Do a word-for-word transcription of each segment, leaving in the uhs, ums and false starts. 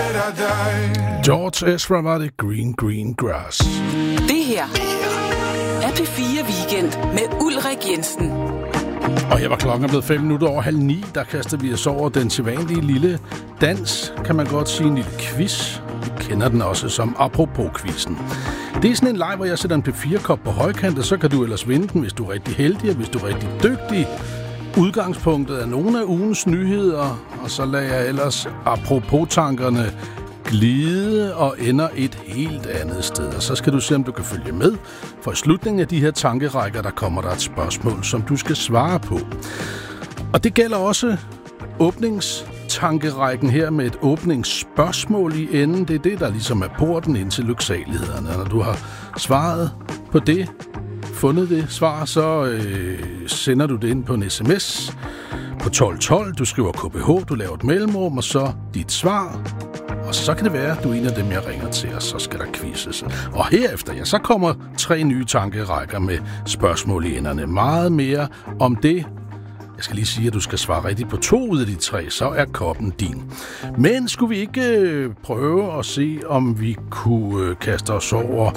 George Ezra var det Green Green Grass. Det her er P fire Weekend med Ulrik Jensen. Og her var klokken blevet fem minutter over halv ni. Der kaster vi os over den sædvanlige lille dans, kan man godt sige, en lille quiz. Vi kender den også som apropos-quizzen. Det er sådan en leg, hvor jeg sætter en P fire-kop på højkant, og så kan du ellers vinde den, hvis du er rigtig heldig, og hvis du er rigtig dygtig. Udgangspunktet er nogle af ugens nyheder, og så lader jeg ellers apropos-tankerne glide og ender et helt andet sted. Og så skal du se, om du kan følge med, for i slutningen af de her tankerækker, der kommer der et spørgsmål, som du skal svare på. Og det gælder også åbningstankerækken her med et åbningsspørgsmål i enden. Det er det, der ligesom er porten ind til lyksalighederne. Når du har svaret på det, fundet det svar, så øh, sender du det ind på en sms på tolv tolv. Du skriver K B H, du laver et mellemrum, og så dit svar. Og så kan det være, at du er en af dem, jeg ringer til, og så skal der quizzes. Og herefter, ja, så kommer tre nye tankerækker med spørgsmål i enderne. Meget mere om det. Jeg skal lige sige, at du skal svare rigtigt på to ud af de tre, så er koppen din. Men skulle vi ikke prøve at se, om vi kunne kaste os over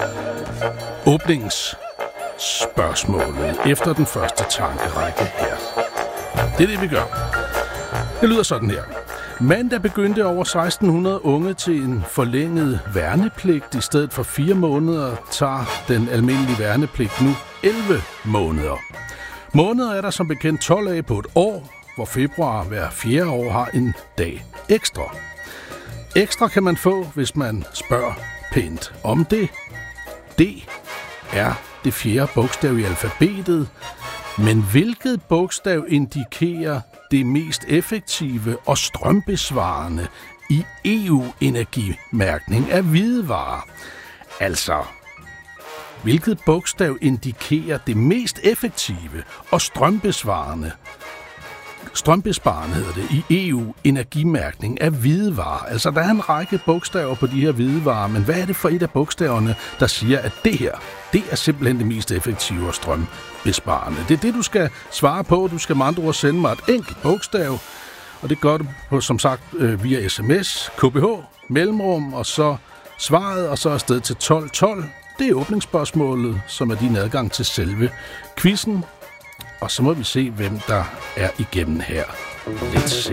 åbningsspørgsmålet efter den første tankerække her? Det er det, vi gør. Det lyder sådan her. Mandag begyndte over seksten hundrede unge til en forlænget værnepligt. I stedet for fire måneder tager den almindelige værnepligt nu elleve måneder. Måneder er der som bekendt tolv af på et år, hvor februar hver fjerde år har en dag ekstra. Ekstra kan man få, hvis man spørger pænt om det. D er det fjerde bogstav i alfabetet, men hvilket bogstav indikerer det mest effektive og strømbesvarende i E U-energimærkning af hvidevarer? Altså, hvilket bogstav indikerer det mest effektive og strømbesvarende, strømbesparende hedder det, i E U-energimærkning af hvidevarer? Altså, der er en række bogstaver på de her hvidevarer, men hvad er det for et af bogstaverne, der siger, at det her, det er simpelthen det mest effektive og strømbesparende? Det er det, du skal svare på. Du skal med andre ord sende mig et enkelt bogstav, og det gør du på, som sagt, via sms, K B H, mellemrum, og så svaret, og så afsted til tolv tolv. Det er åbningsspørgsmålet, som er din adgang til selve quizzen. Og så må vi se, hvem der er igennem her. Let's se.